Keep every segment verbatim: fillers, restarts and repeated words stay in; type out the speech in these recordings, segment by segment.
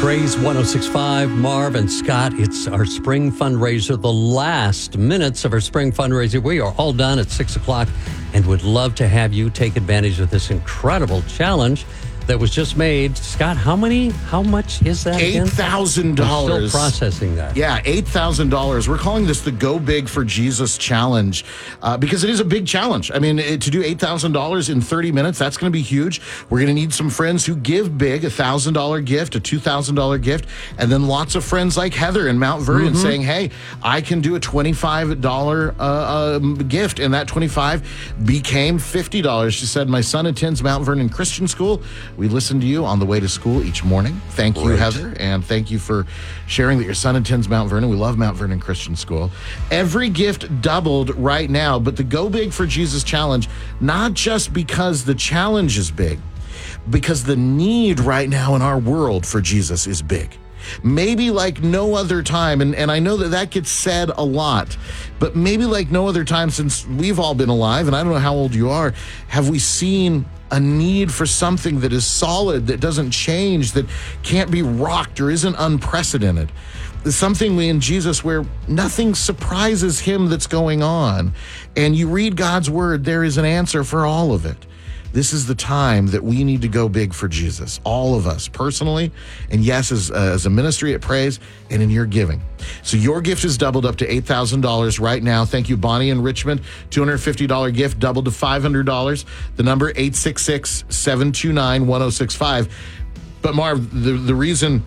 Praise one oh six point five, Marv and Scott. It's our spring fundraiser, the last minutes of our spring fundraiser. We are all done at six o'clock and would love to have you take advantage of this incredible challenge that was just made. Scott, how many, how much is that again? eight thousand dollars. We're still processing that. Yeah, eight thousand dollars. We're calling this the Go Big for Jesus Challenge uh, because it is a big challenge. I mean, it, to do eight thousand dollars in thirty minutes, that's going to be huge. We're going to need some friends who give big, a one thousand dollars gift, a two thousand dollars gift, and then lots of friends like Heather in Mount Vernon mm-hmm. saying, hey, I can do a twenty-five dollars uh, um, gift, and that twenty-five dollars became fifty dollars. She said, my son attends Mount Vernon Christian School. We listen to you on the way to school each morning. Thank you, Great. Heather, and thank you for sharing that your son attends Mount Vernon. We love Mount Vernon Christian School. Every gift doubled right now, but the Go Big for Jesus Challenge, not just because the challenge is big, because the need right now in our world for Jesus is big. Maybe like no other time, and, and I know that that gets said a lot, but maybe like no other time since we've all been alive, and I don't know how old you are, have we seen a need for something that is solid, that doesn't change, that can't be rocked or isn't unprecedented. Something in Jesus where nothing surprises him that's going on. And you read God's word, there is an answer for all of it. This is the time that we need to go big for Jesus, all of us personally, and yes, as, uh, as a ministry at Praise and in your giving. So your gift is doubled up to eight thousand dollars right now. Thank you, Bonnie in Richmond. two hundred fifty dollars gift doubled to five hundred dollars. The number eight six six, seven two nine, one oh six five. But Marv, the, the reason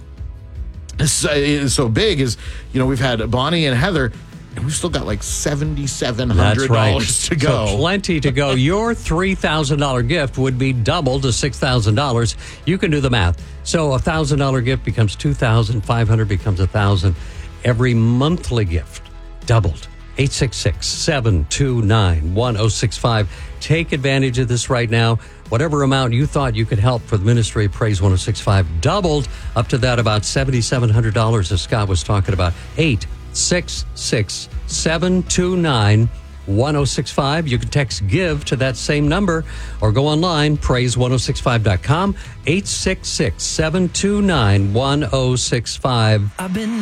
this is so big is, you know, we've had Bonnie and Heather, and we've still got like seven thousand seven hundred dollars right. to go. So plenty to go. Your three thousand dollars gift would be doubled to six thousand dollars. You can do the math. So a one thousand dollars gift becomes two thousand dollars, five hundred dollars becomes one thousand dollars. Every monthly gift doubled. eight six six, seven two nine, one oh six five. Take advantage of this right now. Whatever amount you thought you could help for the ministry of Praise one oh six point five doubled up to that about seven thousand seven hundred dollars as Scott was talking about. eight six six, seven two nine, one oh six five. You can text GIVE to that same number or go online, praise one oh six five dot com, eight six six, seven two nine, one oh six five. I've been